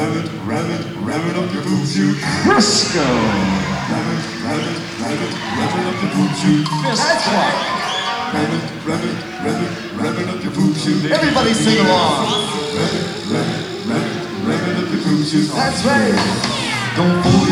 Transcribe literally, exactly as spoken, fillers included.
rev it, rev it, rev it up your poop chute. Frisco. Rev it, rev it, rev it, rev it up your poop chute. That's right. Rev it, rev it, rev it, rev it up your poop chute. Everybody sing along. Rev it, rev it, rev it, rev it up your poop chute. That's right. Don't fool